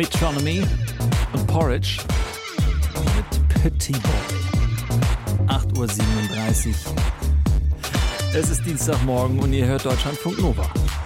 Metronomy und Porridge mit Petit Boy. 8:37 Uhr. Es ist Dienstagmorgen und ihr hört Deutschlandfunk Nova.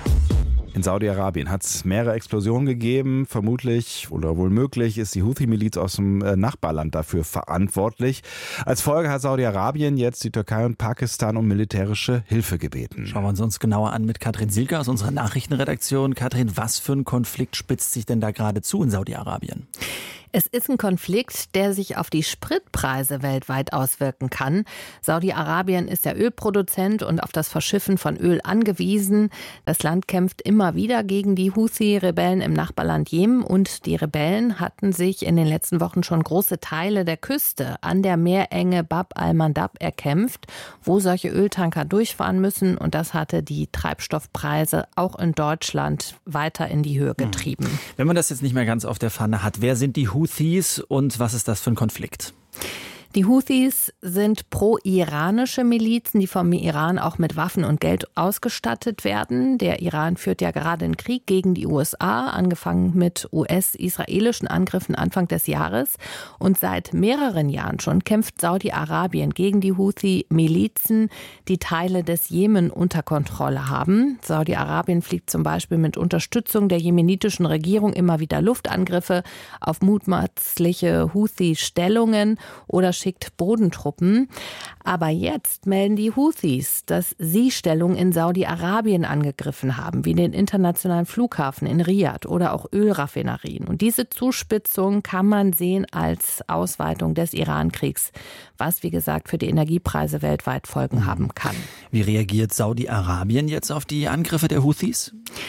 In Saudi-Arabien hat es mehrere Explosionen gegeben. Vermutlich oder wohl möglich ist die Houthi-Miliz aus dem Nachbarland dafür verantwortlich. Als Folge hat Saudi-Arabien jetzt die Türkei und Pakistan um militärische Hilfe gebeten. Schauen wir uns genauer an mit Katrin Silke aus unserer Nachrichtenredaktion. Katrin, was für ein Konflikt spitzt sich denn da gerade zu in Saudi-Arabien? Es ist ein Konflikt, der sich auf die Spritpreise weltweit auswirken kann. Saudi-Arabien ist ja Ölproduzent und auf das Verschiffen von Öl angewiesen. Das Land kämpft immer wieder gegen die Houthi-Rebellen im Nachbarland Jemen. Und die Rebellen hatten sich in den letzten Wochen schon große Teile der Küste an der Meerenge Bab al-Mandab erkämpft, wo solche Öltanker durchfahren müssen. Und das hatte die Treibstoffpreise auch in Deutschland weiter in die Höhe getrieben. Wenn man das jetzt nicht mehr ganz auf der Pfanne hat, wer sind die Houthis und was ist das für ein Konflikt? Die Houthis sind pro-iranische Milizen, die vom Iran auch mit Waffen und Geld ausgestattet werden. Der Iran führt ja gerade einen Krieg gegen die USA, angefangen mit US-israelischen Angriffen Anfang des Jahres. Und seit mehreren Jahren schon kämpft Saudi-Arabien gegen die Houthi-Milizen, die Teile des Jemen unter Kontrolle haben. Saudi-Arabien fliegt zum Beispiel mit Unterstützung der jemenitischen Regierung immer wieder Luftangriffe auf mutmaßliche Houthi-Stellungen oder schickt Bodentruppen. Aber jetzt melden die Houthis, dass sie Stellungen in Saudi-Arabien angegriffen haben, wie den internationalen Flughafen in Riyadh oder auch Ölraffinerien. Und diese Zuspitzung kann man sehen als Ausweitung des Iran-Kriegs, was, wie gesagt, für die Energiepreise weltweit Folgen haben kann. Wie reagiert Saudi-Arabien jetzt auf die Angriffe der Houthis?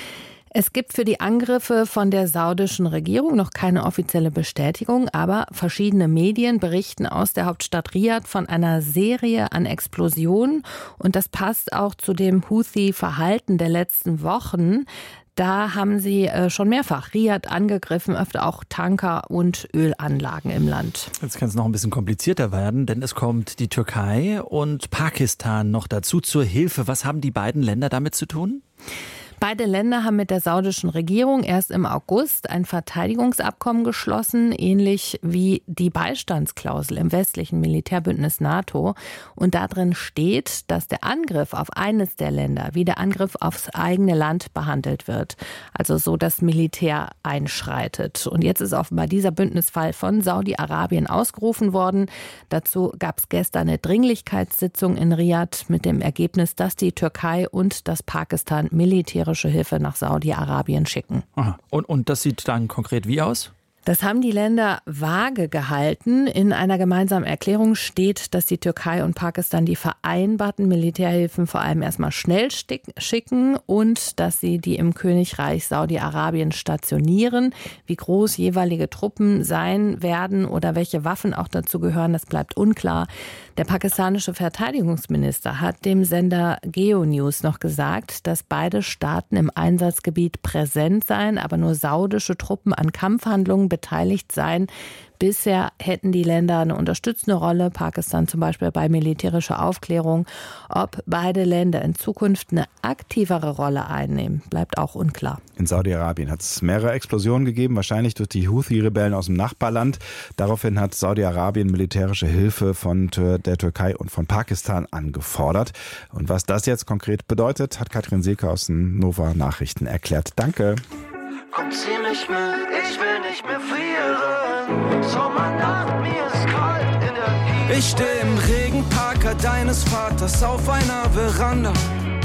Es gibt für die Angriffe von der saudischen Regierung noch keine offizielle Bestätigung, aber verschiedene Medien berichten aus der Hauptstadt Riyadh von einer Serie an Explosionen. Und das passt auch zu dem Houthi-Verhalten der letzten Wochen. Da haben sie schon mehrfach Riyadh angegriffen, öfter auch Tanker und Ölanlagen im Land. Jetzt kann es noch ein bisschen komplizierter werden, denn es kommt die Türkei und Pakistan noch dazu zur Hilfe. Was haben die beiden Länder damit zu tun? Beide Länder haben mit der saudischen Regierung erst im August ein Verteidigungsabkommen geschlossen, ähnlich wie die Beistandsklausel im westlichen Militärbündnis NATO. Und darin steht, dass der Angriff auf eines der Länder wie der Angriff aufs eigene Land behandelt wird. Also so das Militär einschreitet. Und jetzt ist offenbar dieser Bündnisfall von Saudi-Arabien ausgerufen worden. Dazu gab es gestern eine Dringlichkeitssitzung in Riyadh mit dem Ergebnis, dass die Türkei und das Pakistan militärische Hilfe nach Saudi-Arabien schicken. Aha. Und das sieht dann konkret wie aus? Das haben die Länder vage gehalten. In einer gemeinsamen Erklärung steht, dass die Türkei und Pakistan die vereinbarten Militärhilfen vor allem erstmal schnell schicken und dass sie die im Königreich Saudi-Arabien stationieren. Wie groß jeweilige Truppen sein werden oder welche Waffen auch dazu gehören, das bleibt unklar. Der pakistanische Verteidigungsminister hat dem Sender GeoNews noch gesagt, dass beide Staaten im Einsatzgebiet präsent seien, aber nur saudische Truppen an Kampfhandlungen beteiligt seien. Bisher hätten die Länder eine unterstützende Rolle, Pakistan zum Beispiel bei militärischer Aufklärung. Ob beide Länder in Zukunft eine aktivere Rolle einnehmen, bleibt auch unklar. In Saudi-Arabien hat es mehrere Explosionen gegeben, wahrscheinlich durch die Houthi-Rebellen aus dem Nachbarland. Daraufhin hat Saudi-Arabien militärische Hilfe von der Türkei und von Pakistan angefordert. Und was das jetzt konkret bedeutet, hat Katrin Silke aus den Nova Nachrichten erklärt. Danke. Komm, zieh mich mit, ich will nicht mehr frieren. Sommernacht, mir ist kalt in der Hütte. Ich steh im Regenparker deines Vaters auf einer Veranda.